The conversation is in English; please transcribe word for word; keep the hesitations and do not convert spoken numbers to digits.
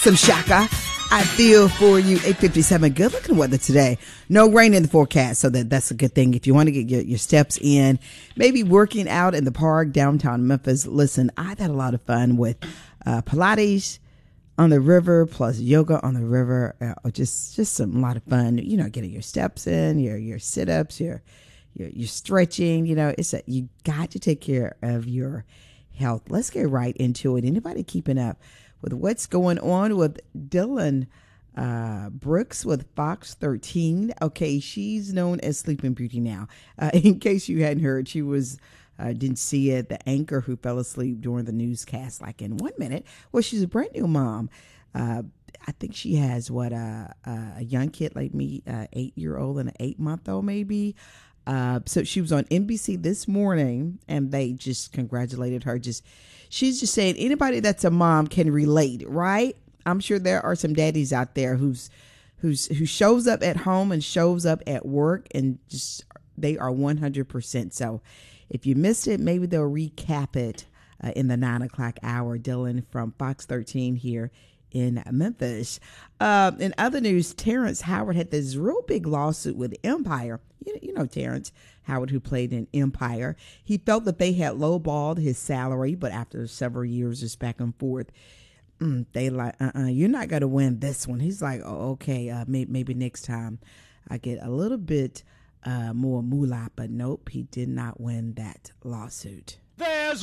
some Shaka. I feel for you. eight fifty-seven. Good looking weather today. No rain in the forecast, so that, that's a good thing. If you want to get your, your steps in, maybe working out in the park downtown Memphis. Listen, I've had a lot of fun with uh, Pilates on the river, plus yoga on the river. Uh, just just some a lot of fun. You know, getting your steps in, your your sit ups, your your your stretching. You know, it's a, you got to take care of your health. Let's get right into it. Anybody keeping up with what's going on with Dylan uh, Brooks with Fox thirteen? Okay, she's known as Sleeping Beauty now. Uh, in case you hadn't heard, she was uh, didn't see it. The anchor who fell asleep during the newscast, like in one minute. Well, she's a brand new mom. Uh, I think she has what uh, uh, a young kid like me, uh, eight year old and an eight month old maybe. Uh, so she was on N B C this morning, and they just congratulated her. Just she's just saying anybody that's a mom can relate, right? I'm sure there are some daddies out there who's who's who shows up at home and shows up at work, and just they are one hundred percent. So if you missed it, maybe they'll recap it uh, in the nine o'clock hour. Dylan from Fox thirteen here in Memphis. Uh, in other news, Terrence Howard had this real big lawsuit with Empire. You, you know Terrence Howard, who played in Empire. He felt that they had lowballed his salary, but after several years just back and forth, mm, they like, uh-uh, you're not going to win this one. He's like, oh, okay, uh, maybe, maybe next time I get a little bit uh, more moolah, but nope, he did not win that lawsuit. There's